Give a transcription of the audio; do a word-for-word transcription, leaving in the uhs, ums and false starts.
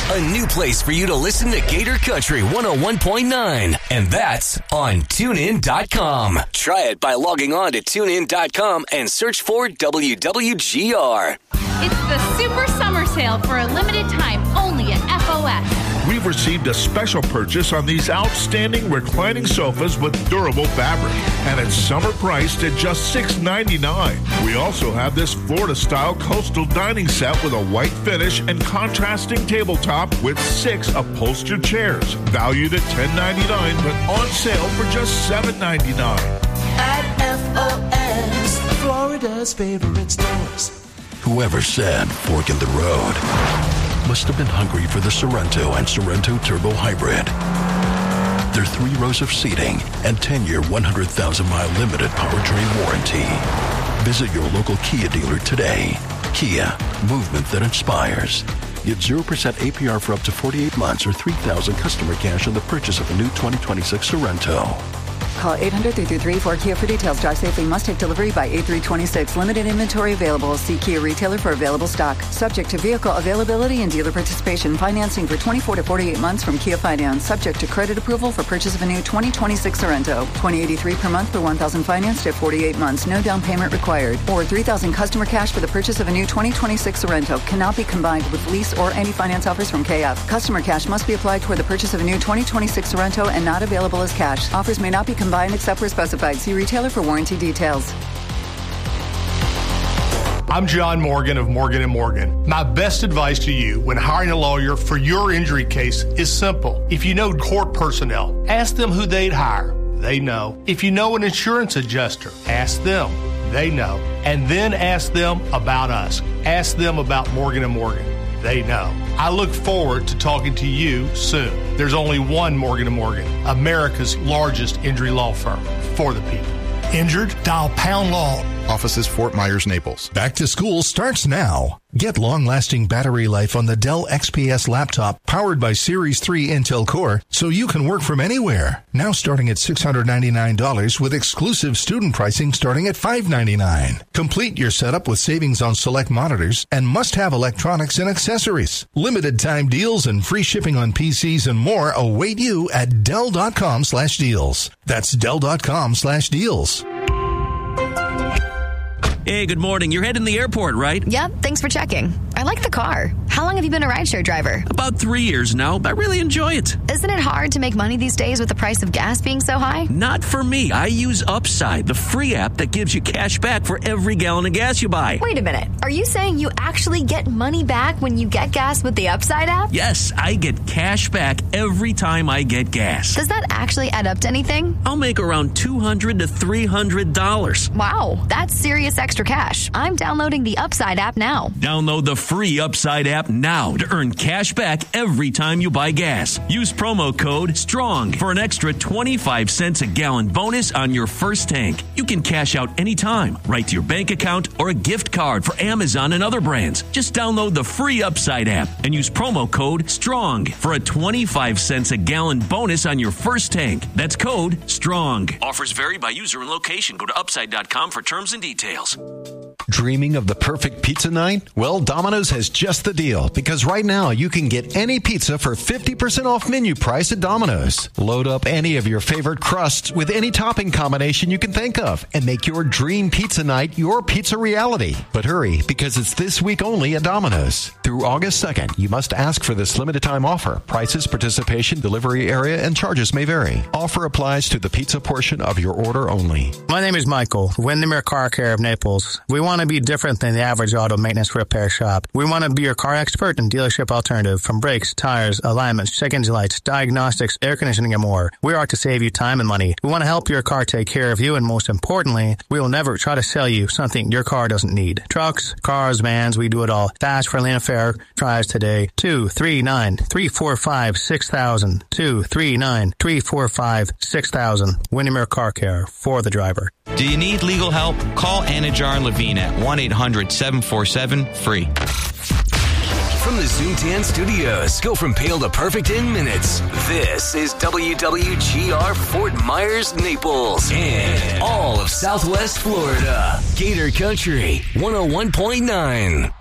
A new place for you to listen to Gator Country one oh one point nine. And that's on tune in dot com. Try it by logging on to tune in dot com and search for W W G R. It's the Super Summer Sale for a limited time only at F O S. We've received a special purchase on these outstanding reclining sofas with durable fabric, and it's summer priced at just six dollars and ninety-nine cents. We also have this Florida-style coastal dining set with a white finish and contrasting tabletop with six upholstered chairs, valued at ten dollars and ninety-nine cents, but on sale for just seven dollars and ninety-nine cents. At F O S, Florida's favorite stores. Whoever said fork in the road must have been hungry for the Sorrento and Sorrento Turbo Hybrid. Their three rows of seating and ten-year, one hundred thousand mile limited powertrain warranty. Visit your local Kia dealer today. Kia, movement that inspires. Get zero percent A P R for up to forty-eight months or three thousand dollars customer cash on the purchase of a new twenty twenty-six Sorrento. Call eight hundred, three three three, four K I A for details. Drive safely. Must take delivery by eight three twenty-six. Limited inventory available. See Kia retailer for available stock. Subject to vehicle availability and dealer participation. Financing for twenty-four to forty-eight months from Kia Finance. Subject to credit approval for purchase of a new twenty twenty-six Sorrento. twenty eighty-three per month for one thousand financed at forty-eight months. No down payment required. Or three thousand customer cash for the purchase of a new twenty twenty-six Sorrento. Cannot be combined with lease or any finance offers from K F. Customer cash must be applied toward the purchase of a new twenty twenty-six Sorrento and not available as cash. Offers may not be combined except where specified. See retailer for warranty details. I'm John Morgan of Morgan and Morgan. My best advice to you when hiring a lawyer for your injury case is simple. If you know court personnel, ask them who they'd hire. They know. If you know an insurance adjuster, ask them. They know. And then ask them about us. Ask them about Morgan and Morgan. They know. I look forward to talking to you soon. There's only one Morgan and Morgan, America's largest injury law firm for the people. Injured? Dial Pound Law. Offices Fort Myers, Naples. Back to school starts now. Get long-lasting battery life on the Dell X P S laptop powered by Series three Intel Core so you can work from anywhere. Now starting at six hundred ninety-nine dollars with exclusive student pricing starting at five hundred ninety-nine dollars. Complete your setup with savings on select monitors and must-have electronics and accessories. Limited time deals and free shipping on P Cs and more await you at Dell.com slash deals. That's Dell.com slash deals. Hey, good morning. You're heading to the airport, right? Yep, thanks for checking. I like the car. How long have you been a rideshare driver? About three years now. I really enjoy it. Isn't it hard to make money these days with the price of gas being so high? Not for me. I use Upside, the free app that gives you cash back for every gallon of gas you buy. Wait a minute. Are you saying you actually get money back when you get gas with the Upside app? Yes, I get cash back every time I get gas. Does that actually add up to anything? I'll make around two hundred to three hundred dollars. Wow, that's serious extra cash. I'm downloading the Upside app now. Download the free Upside app now to earn cash back every time you buy gas. Use promo code STRONG for an extra twenty-five cents a gallon bonus on your first tank. You can cash out anytime, right to your bank account or a gift card for Amazon and other brands. Just download the free Upside app and use promo code STRONG for a twenty-five cents a gallon bonus on your first tank. That's code STRONG. Offers vary by user and location. Go to upside dot com for terms and details. Dreaming of the perfect pizza night? Well, Domino's has just the deal, because right now you can get any pizza for fifty percent off menu price at Domino's. Load up any of your favorite crusts with any topping combination you can think of and make your dream pizza night your pizza reality. But hurry, because it's this week only at Domino's. Through August second, you must ask for this limited time offer. Prices, participation, delivery area, and charges may vary. Offer applies to the pizza portion of your order only. My name is Michael, Windermere Car Care of Naples. We want to be different than the average auto maintenance repair shop. We want to be your car expert and dealership alternative, from brakes, tires, alignments, check engine lights, diagnostics, air conditioning, and more. We are to save you time and money. We want to help your car take care of you, and most importantly, we will never try to sell you something your car doesn't need. Trucks, cars, vans, we do it all. Fast, friendly, and fair. Try us today. two three nine, three four five, six thousand. two three nine, three four five, six thousand. Windermere Car Care, for the driver. Do you need legal help? Call Anajar and Levine at one eight hundred, seven four seven, free. From the Zoomtan Studios, go from pale to perfect in minutes. This is W W G R Fort Myers, Naples, and all of Southwest Florida. Gator Country, one oh one point nine.